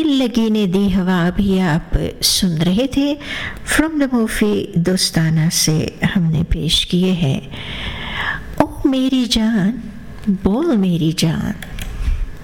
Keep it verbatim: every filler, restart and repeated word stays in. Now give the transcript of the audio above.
दिल लगी ने दी हवा भी आप सुन रहे थे। फ्रॉम द मूवी दोस्ताना से हमने पेश किए हैं ओ मेरी जान बोल मेरी जान।